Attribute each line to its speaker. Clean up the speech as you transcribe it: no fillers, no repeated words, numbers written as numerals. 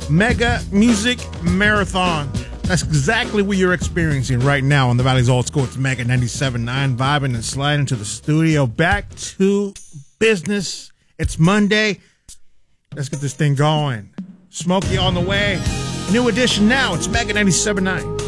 Speaker 1: Mega Music Marathon. That's exactly what you're experiencing right now on the Valley's Old School. It's Mega 97.9, vibing and sliding to the studio. Back to business. It's Monday. Let's get this thing going. Smokey on the way. New edition now. It's Mega 97.9.